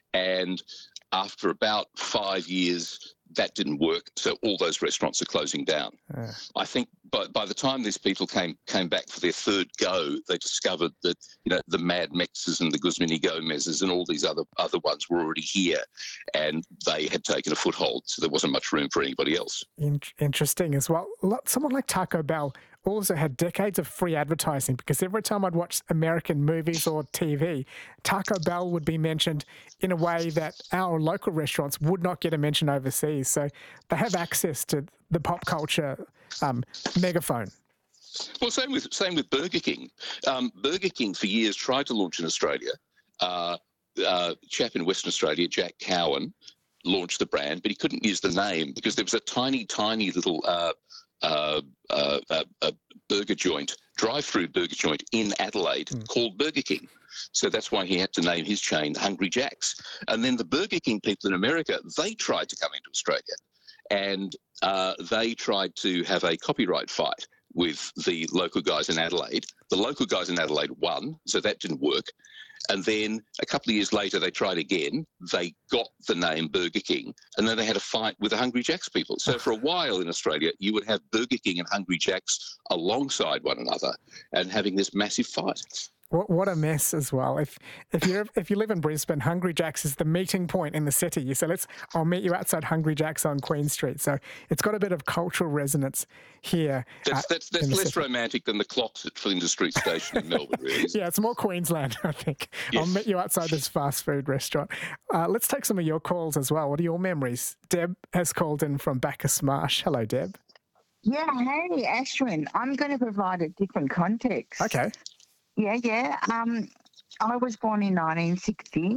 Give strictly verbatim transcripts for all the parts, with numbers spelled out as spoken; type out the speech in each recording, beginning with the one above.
And after about five years, that didn't work. So all those restaurants are closing down. Uh. I think by, by the time these people came came back for their third go, they discovered that, you know, the Mad Mexes and the Guzmini Gomezes and all these other other ones were already here, and they had taken a foothold. So there wasn't much room for anybody else. In- interesting as well. Someone like Taco Bell also had decades of free advertising, because every time I'd watch American movies or T V, Taco Bell would be mentioned in a way that our local restaurants would not get a mention overseas. So they have access to the pop culture um, megaphone. Well, same with same with Burger King. Um, Burger King for years tried to launch in Australia. Uh, uh, chap in Western Australia, Jack Cowan, launched the brand, but he couldn't use the name because there was a tiny, tiny little uh, uh, uh, uh, uh, burger joint, drive-through burger joint in Adelaide mm. called Burger King. So that's why he had to name his chain Hungry Jack's. And then the Burger King people in America, they tried to come into Australia, and uh, they tried to have a copyright fight with the local guys in Adelaide. The local guys in Adelaide won, so that didn't work. And then a couple of years later, they tried again. They got the name Burger King, and then they had a fight with the Hungry Jack's people. So for a while in Australia, you would have Burger King and Hungry Jack's alongside one another and having this massive fight. What what a mess as well. If if you if you live in Brisbane, Hungry Jack's is the meeting point in the city. You say, let's I'll meet you outside Hungry Jack's on Queen Street. So it's got a bit of cultural resonance here. That's uh, that's, that's less city. romantic than the clocks at Flinders Street Station in Melbourne, really. Yeah, it's more Queensland, I think. Yes. I'll meet you outside this fast food restaurant. Uh, let's take some of your calls as well. What are your memories? Deb has called in from Bacchus Marsh. Hello, Deb. Yeah, hey, Ashwin. I'm going to provide a different context. Okay. Yeah, yeah. Um, I was born in nineteen sixty,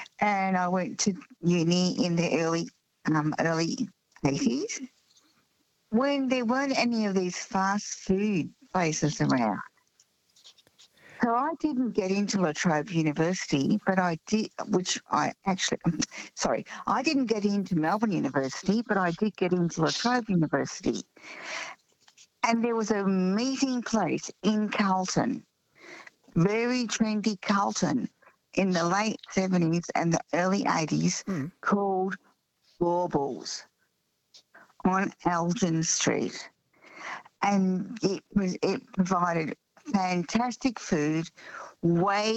and I went to uni in the early, um, early eighties, when there weren't any of these fast food places around. So I didn't get into La Trobe University, but I did, which I actually, sorry, I didn't get into Melbourne University, but I did get into La Trobe University. And there was a meeting place in Carlton, very trendy Carlton, in the late seventies and the early eighties, mm. called Baubles on Elgin Street. And it was it provided fantastic food, way